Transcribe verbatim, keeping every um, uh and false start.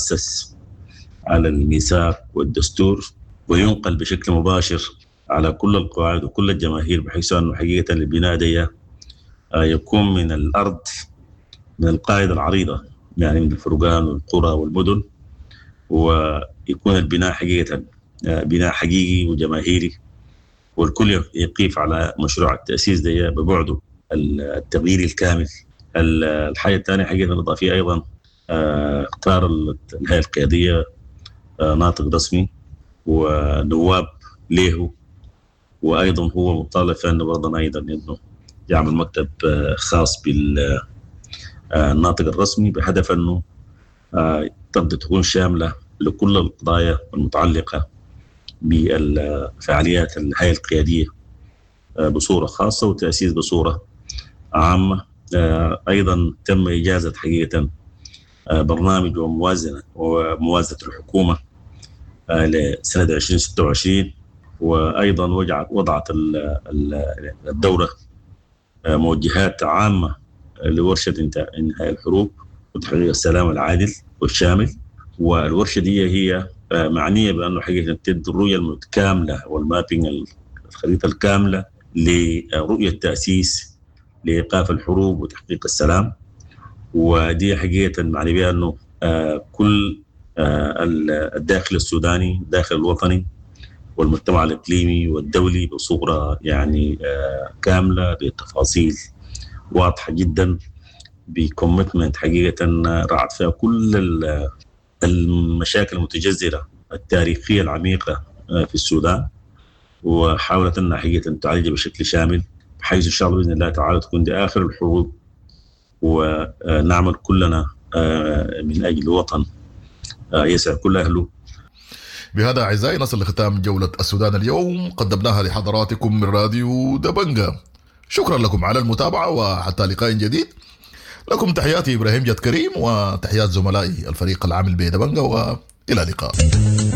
مؤسس على الميثاق والدستور وينقل بشكل مباشر على كل القواعد وكل الجماهير، بحيث أنه حقيقة البناء دي يكون من الأرض، من القاعدة العريضة، يعني من الفرقان والقرى والمدن، ويكون البناء حقيقة بناء حقيقي وجماهيري، والكل يقيف على مشروع التأسيس ده ببعده التغيير الكامل. الحاجة الثانية حقيقة الإضافية أيضا اختار الهيئة القيادية ناطق رسمي ونواب له، وأيضا هو مطالب أنه برضه أيضا أنه يعمل مكتب خاص بالناطق الرسمي بهدف أنه تبدأ تكون شاملة لكل القضايا المتعلقة بالفعاليات الهيئة القيادية بصورة خاصة وتأسيس بصورة عامة. أيضا تم إجازة حقيقة برنامج وموازنة وموازنة الحكومة لسنة عشرين ستة وعشرين، وأيضا وضعت الدورة موجهات عامة لورشة انهاء الحروب وتحقيق السلام العادل والشامل. والورشة دي هي معنية بأنه حقيقة تدي الرؤية المتكاملة والمابينج، الخريطة الكاملة لرؤية تأسيس لإيقاف الحروب وتحقيق السلام. ودي حقيقة معني بها أنه كل الداخل السوداني، الداخل الوطني والمجتمع الإقليمي والدولي بصورة يعني كاملة بتفاصيل واضحة جدا، بكوميتمنت حقيقة رعت فيها كل المشاكل المتجذرة التاريخية العميقة في السودان، وحاولت أنها حقيقة تعالجها بشكل شامل، بحيث إن شاء الله بإذن الله تعالى تكون دي آخر الحروب، ونعمل كلنا من أجل وطن يسع كل أهله. بهذا أعزائي نصل لختام جولة السودان اليوم، قدمناها لحضراتكم من راديو دبنجة. شكرا لكم على المتابعة، وحتى لقاء جديد. لكم تحياتي إبراهيم جد كريم، وتحيات زملائي الفريق العامل بدبنجة، وإلى اللقاء.